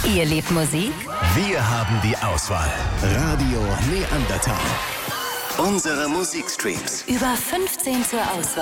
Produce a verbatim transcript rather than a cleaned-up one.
Ihr liebt Musik? Wir haben die Auswahl. Radio Neandertal. Unsere Musikstreams. Über fünfzehn zur Auswahl.